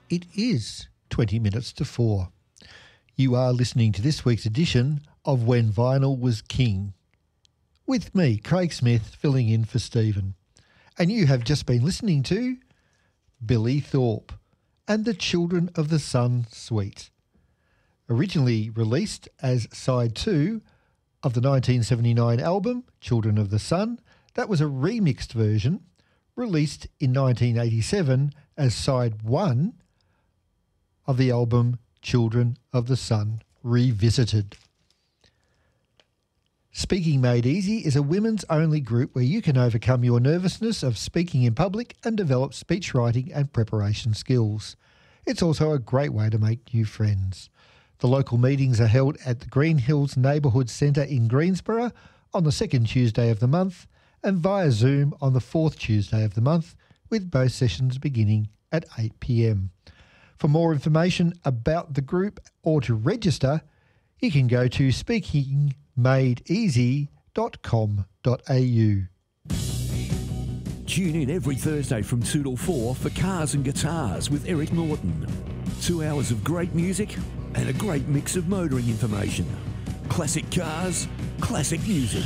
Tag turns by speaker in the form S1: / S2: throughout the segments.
S1: It is 20 minutes to 4. You are listening to this week's edition of When Vinyl Was King, with me, Craig Smith, filling in for Stephen. And you have just been listening to Billy Thorpe and the Children of the Sun Suite. Originally released as side 2 of the 1979 album Children of the Sun, that was a remixed version released in 1987 as side 1 of the album Children of the Sun Revisited. Speaking Made Easy is a women's only group where you can overcome your nervousness of speaking in public and develop speech writing and preparation skills. It's also a great way to make new friends. The local meetings are held at the Green Hills Neighbourhood Centre in Greensborough on the second Tuesday of the month and via Zoom on the fourth Tuesday of the month, with both sessions beginning at 8 p.m. For more information about the group or to register, you can go to speakingmadeeasy.com.au.
S2: Tune in every Thursday from 2 till 4 for Cars and Guitars with Eric Norton. 2 hours of great music and a great mix of motoring information. Classic cars, classic music.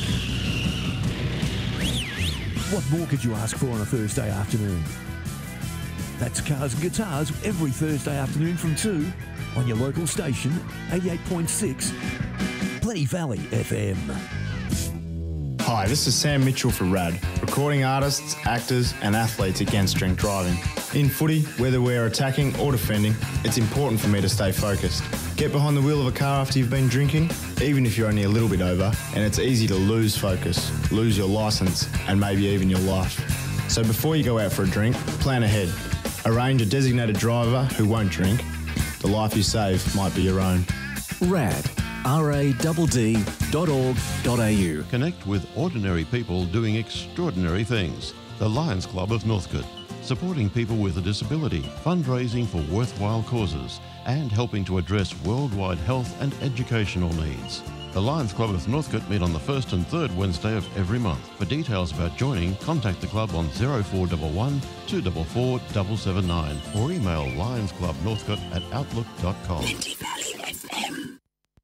S2: What more could you ask for on a Thursday afternoon? That's Cars and Guitars every Thursday afternoon from 2 on your local station, 88.6 Plenty Valley FM.
S3: Hi, this is Sam Mitchell for RAD, recording artists, actors and athletes against drink driving. In footy, whether we're attacking or defending, it's important for me to stay focused. Get behind the wheel of a car after you've been drinking, even if you're only a little bit over, and it's easy to lose focus, lose your licence and maybe even your life. So before you go out for a drink, plan ahead. Arrange a designated driver who won't drink. The life you save might be your own.
S2: RAD, radd.org.au.
S4: Connect with ordinary people doing extraordinary things. The Lions Club of Northcote, supporting people with a disability, fundraising for worthwhile causes, and helping to address worldwide health and educational needs. The Lions Club of Northcote meet on the first and third Wednesday of every month. For details about joining, contact the club on 0411 244 779 or email lionsclubnorthcote@outlook.com.